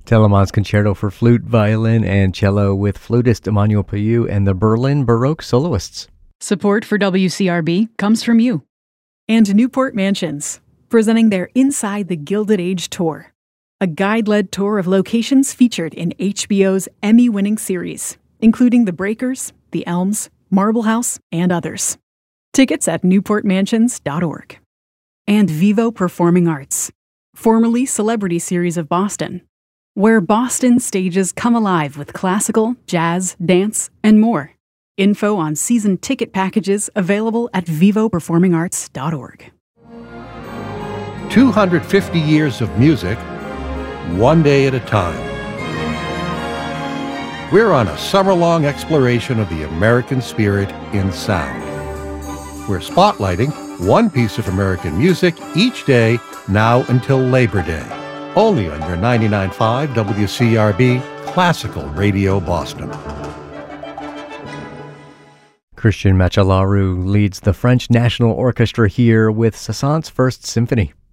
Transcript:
Telemann's Concerto for Flute, Violin, and Cello with flutist Emmanuel Payou and the Berlin Baroque Soloists. Support for WCRB comes from you. And Newport Mansions, presenting their Inside the Gilded Age tour, a guide-led tour of locations featured in HBO's Emmy-winning series, including The Breakers, The Elms, Marble House, and others. Tickets at newportmansions.org. And Vivo Performing Arts, formerly Celebrity Series of Boston, where Boston stages come alive with classical, jazz, dance, and more. Info on season ticket packages available at vivoperformingarts.org. 250 years of music, one day at a time. We're on a summer-long exploration of the American spirit in sound. We're spotlighting one piece of American music each day now until Labor Day, only on your 99.5 WCRB Classical Radio Boston. Christian Macellaro leads the French National Orchestra here with Saint-Saëns' First Symphony.